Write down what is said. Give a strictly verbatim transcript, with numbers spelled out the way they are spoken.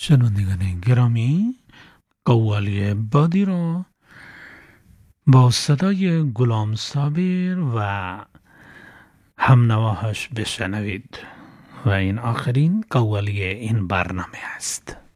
شنوندگان گرامی، قوالی بادی را با صدای غلام صابر و همنواهاش بشنوید و این آخرین قوالی این برنامه است.